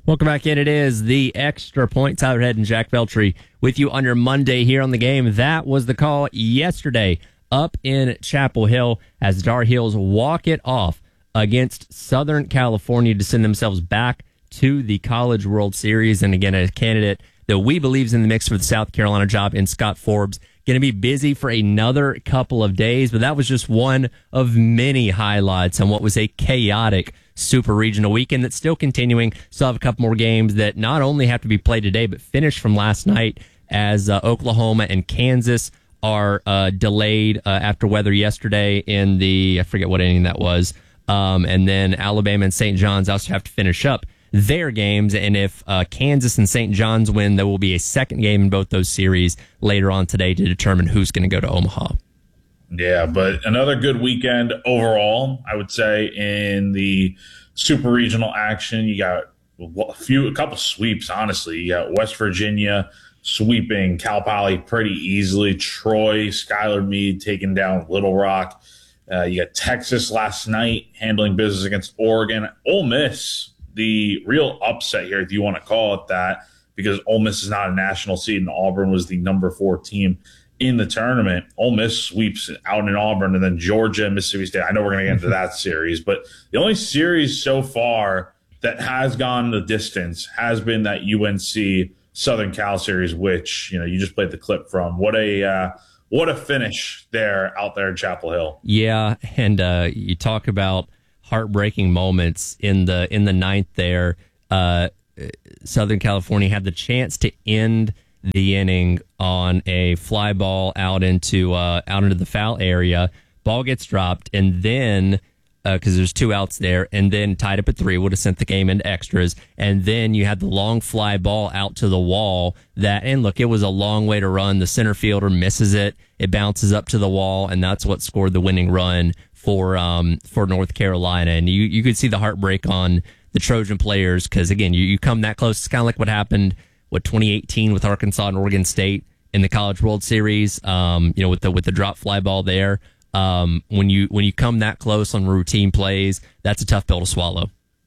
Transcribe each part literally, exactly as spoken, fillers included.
Welcome back in. It is the Extra Point. Tyler Head and Jack Beltry with you on your Monday here on the game. That was the call yesterday up in Chapel Hill as Dar Heels walk it off against Southern California to send themselves back to the College World Series. And again, a candidate that we believe is in the mix for the South Carolina job in Scott Forbes. Going to be busy for another couple of days, but that was just one of many highlights on what was a chaotic super regional weekend that's still continuing. Still have a couple more games that not only have to be played today, but finished from last night as uh, Oklahoma and Kansas are uh, delayed uh, after weather yesterday in the, I forget what inning that was. Um, and then Alabama and Saint John's also have to finish up their games. And if uh, Kansas and Saint John's win, there will be a second game in both those series later on today to determine who's going to go to Omaha. Yeah, but another good weekend overall, I would say, in the super regional action. You got a few, a couple sweeps, honestly. You got West Virginia sweeping Cal Poly pretty easily. Troy, Skylar Meade taking down Little Rock. Uh, you got Texas last night handling business against Oregon. Ole Miss, the real upset here, if you want to call it that, because Ole Miss is not a national seed and Auburn was the number four team in the tournament. Ole Miss sweeps out in Auburn, and then Georgia and Mississippi State. I know we're going to get into that series, but the only series so far that has gone the distance has been that U N C Southern Cal series, which, you know, you just played the clip from. What a uh, what a finish there out there in Chapel Hill. Yeah, and uh, you talk about heartbreaking moments in the in the ninth there. Uh, Southern California had the chance to end the inning on a fly ball out into uh, out into the foul area. Ball gets dropped, and then because uh, there's two outs there, and then tied up at three, would have sent the game into extras. And then you had the long fly ball out to the wall. That and look, it was a long way to run. The center fielder misses it. It bounces up to the wall, and that's what scored the winning run for um, for North Carolina. And you you could see the heartbreak on the Trojan players because again, you, you come that close. It's kind of like what happened with twenty eighteen with Arkansas and Oregon State in the College World Series. Um, you know, with the with the drop fly ball there. Um, when you when you come that close on routine plays, that's a tough pill to swallow.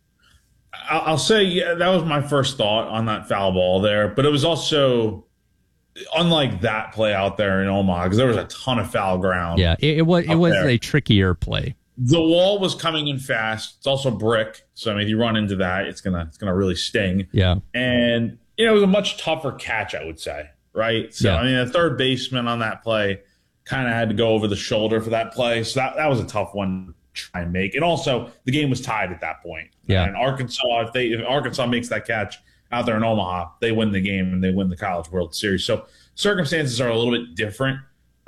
I'll say yeah, that was my first thought on that foul ball there, but it was also unlike that play out there in Omaha because there was a ton of foul ground. Yeah, it, it was it was there. A trickier play. The wall was coming in fast. It's also brick, so I mean, if you run into that, it's gonna it's gonna really sting. Yeah, and you know, it was a much tougher catch, I would say, right? So, yeah. I mean, the third baseman on that play kind of had to go over the shoulder for that play. So that, that was a tough one to try and make. And also, the game was tied at that point. Yeah. And Arkansas, if they if Arkansas makes that catch out there in Omaha, they win the game and they win the College World Series. So circumstances are a little bit different.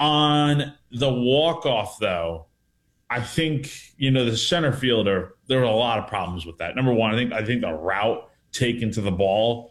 On the walk-off, though, I think, you know, the center fielder, there were a lot of problems with that. Number one, I think I think the route taken to the ball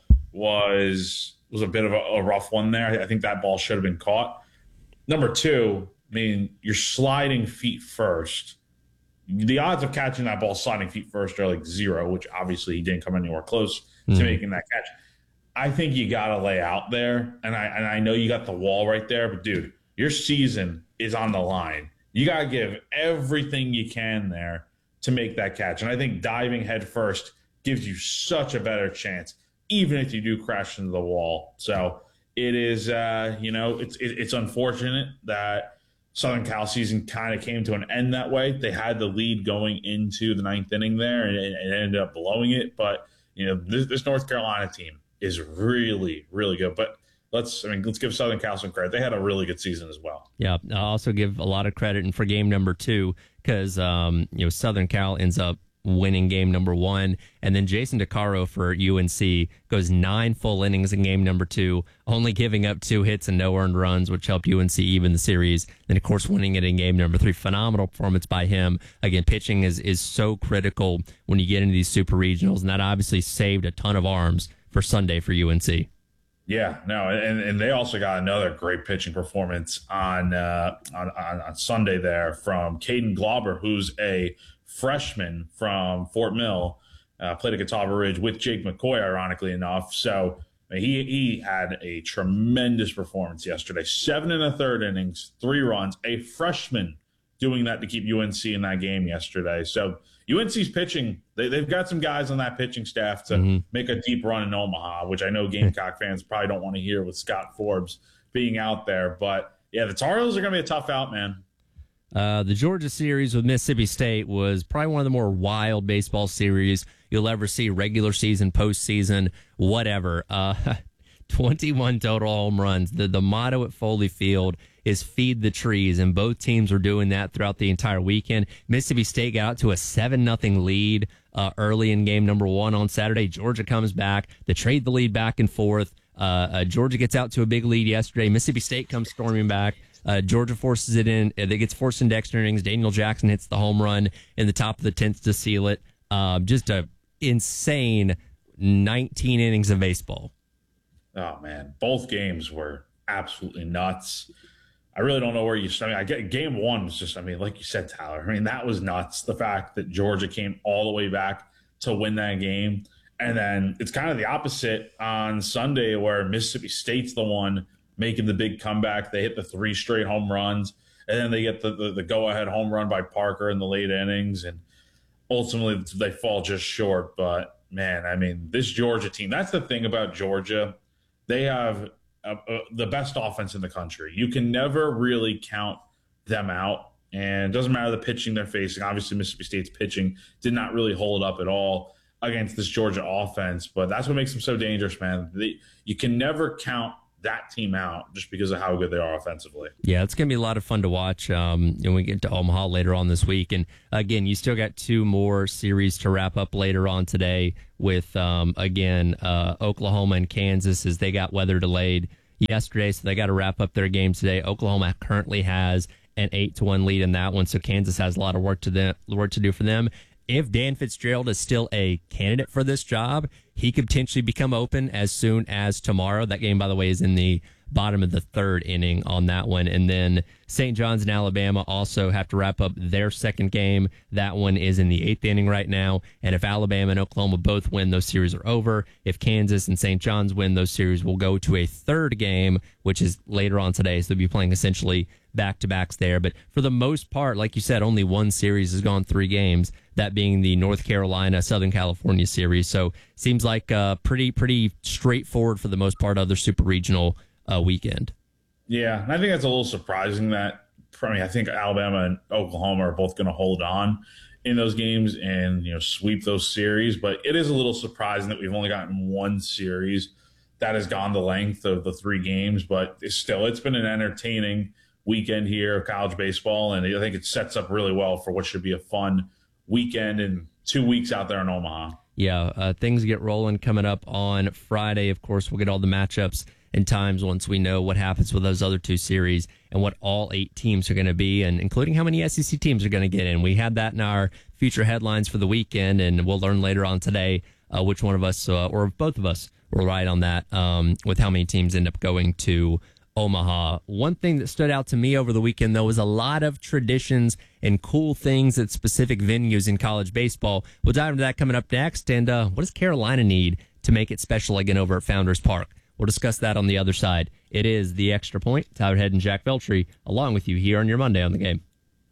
was was a bit of a, a rough one there. I think that ball should have been caught. Number two, I mean, you're sliding feet first. The odds of catching that ball sliding feet first are like zero, which obviously he didn't come anywhere close mm. to making that catch. I think you got to lay out there, and I and I know you got the wall right there, but dude, your season is on the line. You got to give everything you can there to make that catch. And I think diving head first gives you such a better chance, even if you do crash into the wall. So it is, uh, you know, it's it, it's unfortunate that Southern Cal season kind of came to an end that way. They had the lead going into the ninth inning there, and it, it ended up blowing it. But you know, this, this North Carolina team is really, really good. But let's, I mean, let's give Southern Cal some credit. They had a really good season as well. Yeah, I'll also give a lot of credit, and for game number two, because um, you know, Southern Cal ends up winning game number one, and then Jason DeCaro for U N C goes nine full innings in game number two, only giving up two hits and no earned runs, which helped U N C even the series. Then, of course, winning it in game number three. Phenomenal performance by him. Again, pitching is is so critical when you get into these super regionals, and that obviously saved a ton of arms for Sunday for U N C. Yeah, no, and, and they also got another great pitching performance on uh, on, on on Sunday there from Caden Glauber, who's a freshman from Fort Mill, uh, played at Catawba Ridge with Jake McCoy, ironically enough. So he he had a tremendous performance yesterday. Seven and a third innings, three runs, a freshman doing that to keep U N C in that game yesterday. So U N C's pitching, they, they've got some guys on that pitching staff to mm-hmm. make a deep run in Omaha, which I know Gamecock fans probably don't want to hear with Scott Forbes being out there. But, yeah, the Tar Heels are going to be a tough out, man. Uh, the Georgia series with Mississippi State was probably one of the more wild baseball series you'll ever see, regular season, postseason, whatever. Uh, twenty-one total home runs. The, the motto at Foley Field is feed the trees, and both teams were doing that throughout the entire weekend. Mississippi State got out to a seven nothing lead uh, early in game number one on Saturday. Georgia comes back. They trade the lead back and forth. Uh, uh, Georgia gets out to a big lead yesterday. Mississippi State comes storming back. Uh, Georgia forces it in. It gets forced into extra innings. Daniel Jackson hits the home run in the top of the tenth to seal it. Uh, just a insane nineteen innings of baseball. Oh, man. Both games were absolutely nuts. I really don't know where you start. I mean, I get game one was just, I mean, like you said, Tyler, I mean, that was nuts. The fact that Georgia came all the way back to win that game. And then it's kind of the opposite on Sunday where Mississippi State's the one making the big comeback. They hit the three straight home runs, and then they get the, the, the go-ahead home run by Parker in the late innings, and ultimately they fall just short. But, man, I mean, this Georgia team, that's the thing about Georgia. They have uh, uh, the best offense in the country. You can never really count them out, and it doesn't matter the pitching they're facing. Obviously, Mississippi State's pitching did not really hold up at all against this Georgia offense, but that's what makes them so dangerous, man. They, you can never count that team out just because of how good they are offensively. Yeah, it's going to be a lot of fun to watch um, when we get to Omaha later on this week. And again, you still got two more series to wrap up later on today with, um, again, uh, Oklahoma and Kansas as they got weather delayed yesterday, so they got to wrap up their game today. Oklahoma currently has an eight to one lead in that one, so Kansas has a lot of work to them, work to do for them. If Dan Fitzgerald is still a candidate for this job, he could potentially become open as soon as tomorrow. That game, by the way, is in the bottom of the third inning on that one. And then Saint John's and Alabama also have to wrap up their second game. That one is in the eighth inning right now. And if Alabama and Oklahoma both win, those series are over. If Kansas and Saint John's win, those series will go to a third game, which is later on today. So they'll be playing essentially back-to-backs there. But for the most part, like you said, only one series has gone three games, that being the North Carolina, Southern California series. So seems like uh, pretty, pretty straightforward for the most part of their super regional uh, weekend. Yeah, and I think that's a little surprising that, I mean, I think Alabama and Oklahoma are both going to hold on in those games and, you know, sweep those series. But it is a little surprising that we've only gotten one series that has gone the length of the three games. But it's still, it's been an entertaining weekend here of college baseball, and I think it sets up really well for what should be a fun weekend and two weeks out there in Omaha. Yeah, uh, things get rolling coming up on Friday. Of course, we'll get all the matchups and times once we know what happens with those other two series and what all eight teams are going to be, and including how many S E C teams are going to get in. We had that in our future headlines for the weekend, and we'll learn later on today uh, which one of us, uh, or both of us, will ride on that um, with how many teams end up going to Omaha. One thing that stood out to me over the weekend, though, was a lot of traditions and cool things at specific venues in college baseball. We'll dive into that coming up next. And uh, what does Carolina need to make it special again over at Founders Park? We'll discuss that on the other side. It is The Extra Point. Tyler Head and Jack Veltri along with you here on your Monday on the Game.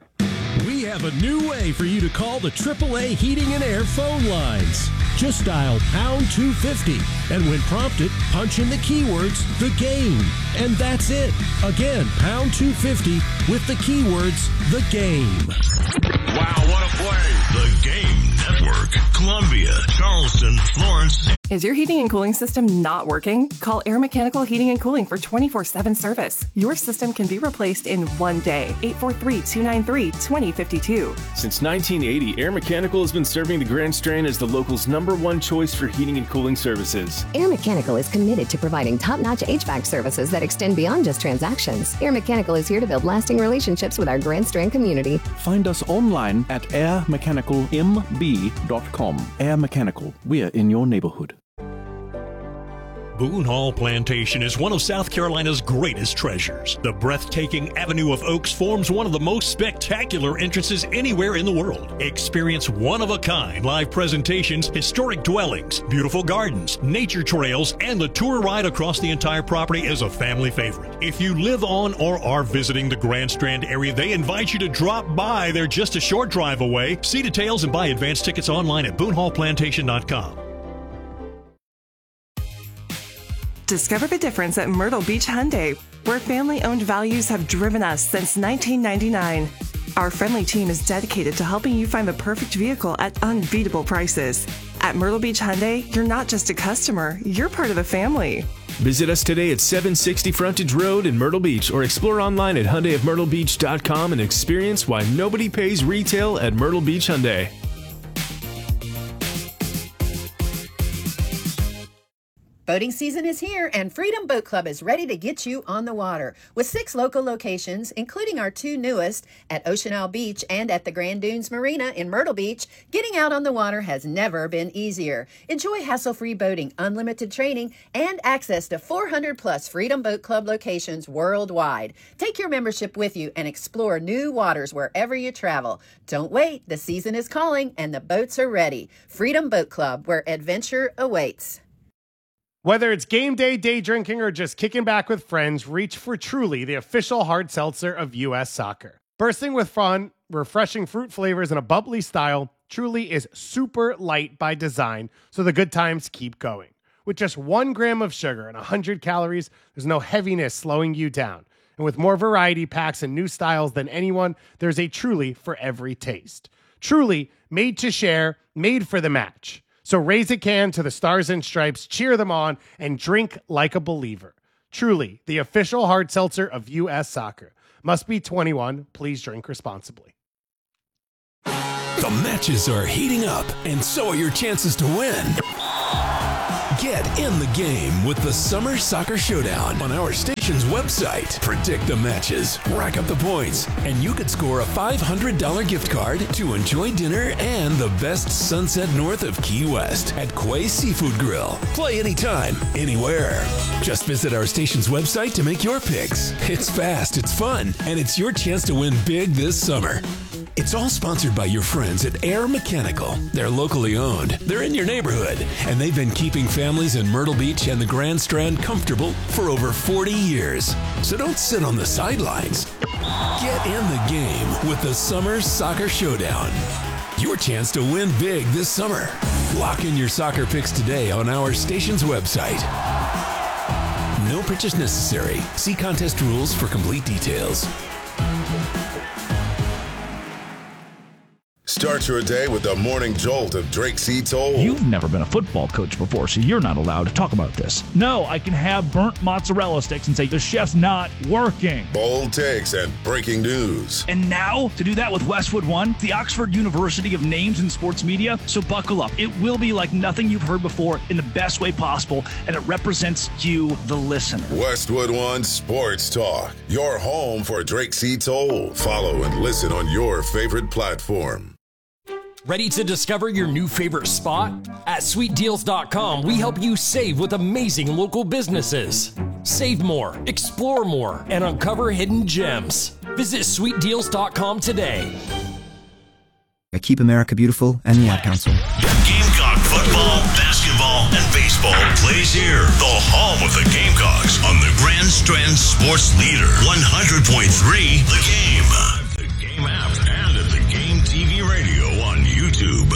We have a new way for you to call the triple A Heating and Air phone lines. Just dial pound two fifty, and when prompted, punch in the keywords, the game. And that's it. Again, pound two fifty with the keywords, the game. Wow, what a play. The Game Network. Columbia, Charleston, Florence. Is your heating and cooling system not working? Call Air Mechanical Heating and Cooling for twenty-four seven service. Your system can be replaced in one day. eight four three, two nine three, two zero five two. Since nineteen eighty, Air Mechanical has been serving the Grand Strand as the local's number one choice for heating and cooling services. Air Mechanical is committed to providing top-notch H V A C services that extend beyond just transactions. Air Mechanical is here to build lasting relationships with our Grand Strand community. Find us online at air mechanical m b dot com. Air Mechanical, we're in your neighborhood. Boone Hall Plantation is one of South Carolina's greatest treasures. The breathtaking Avenue of Oaks forms one of the most spectacular entrances anywhere in the world. Experience one-of-a-kind live presentations, historic dwellings, beautiful gardens, nature trails, and the tour ride across the entire property is a family favorite. If you live on or are visiting the Grand Strand area, they invite you to drop by. They're just a short drive away. See details and buy advance tickets online at boone hall plantation dot com. Discover the difference at Myrtle Beach Hyundai, where family-owned values have driven us since nineteen ninety-nine. Our friendly team is dedicated to helping you find the perfect vehicle at unbeatable prices. At Myrtle Beach Hyundai, you're not just a customer, you're part of the family. Visit us today at seven sixty Frontage Road in Myrtle Beach or explore online at hyundai of myrtle beach dot com and experience why nobody pays retail at Myrtle Beach Hyundai. Boating season is here, and Freedom Boat Club is ready to get you on the water. With six local locations, including our two newest at Ocean Isle Beach and at the Grand Dunes Marina in Myrtle Beach, getting out on the water has never been easier. Enjoy hassle-free boating, unlimited training, and access to four hundred plus Freedom Boat Club locations worldwide. Take your membership with you and explore new waters wherever you travel. Don't wait, the season is calling and the boats are ready. Freedom Boat Club, where adventure awaits. Whether it's game day, day drinking, or just kicking back with friends, reach for Truly, the official hard seltzer of U S Soccer. Bursting with fun, refreshing fruit flavors, and a bubbly style, Truly is super light by design, so the good times keep going. With just one gram of sugar and one hundred calories, there's no heaviness slowing you down. And with more variety packs and new styles than anyone, there's a Truly for every taste. Truly, made to share, made for the match. So raise a can to the Stars and Stripes, cheer them on, and drink like a believer. Truly, the official hard seltzer of U S Soccer. Must be twenty-one. Please drink responsibly. The matches are heating up, and so are your chances to win. Get in the game with the Summer Soccer Showdown on our station's website. Predict the matches, rack up the points, and you could score a five hundred dollars gift card to enjoy dinner and the best sunset north of Key West at Quay Seafood Grill. Play anytime, anywhere. Just visit our station's website to make your picks. It's fast, it's fun, and it's your chance to win big this summer. It's all sponsored by your friends at Air Mechanical. They're locally owned, they're in your neighborhood, and they've been keeping families in Myrtle Beach and the Grand Strand comfortable for over forty years. So don't sit on the sidelines. Get in the game with the Summer Soccer Showdown. Your chance to win big this summer. Lock in your soccer picks today on our station's website. No purchase necessary. See contest rules for complete details. Start your day with the morning jolt of Drake C. Toll. You've never been a football coach before, so you're not allowed to talk about this. No, I can have burnt mozzarella sticks and say the chef's not working. Bold takes and breaking news. And now, to do that with Westwood One, the Oxford University of Names in Sports Media. So buckle up. It will be like nothing you've heard before in the best way possible, and it represents you, the listener. Westwood One Sports Talk, your home for Drake C. Toll. Follow and listen on your favorite platform. Ready to discover your new favorite spot? At sweet deals dot com, we help you save with amazing local businesses. Save more, explore more, and uncover hidden gems. Visit sweet deals dot com today. Keep America Beautiful and the Ad Council. Gamecock football, basketball, and baseball plays here. The home of the Gamecocks on the Grand Strand Sports Leader, one hundred point three The Game. The Game app and at the Game T V radio on YouTube.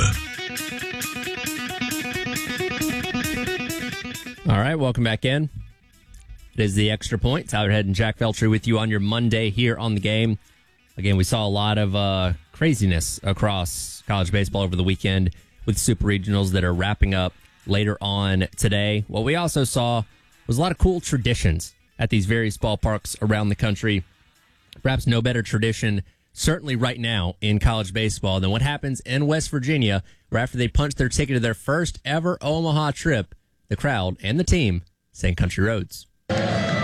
All right, welcome back in. It is the Extra Point. Tyler Head and Jack Veltri with you on your Monday here on the Game. Again, we saw a lot of uh, craziness across college baseball over the weekend with super regionals that are wrapping up later on today. What we also saw was a lot of cool traditions at these various ballparks around the country. Perhaps no better tradition, certainly right now in college baseball, than what happens in West Virginia, where after they punch their ticket to their first ever Omaha trip, the crowd and the team sang Country Roads.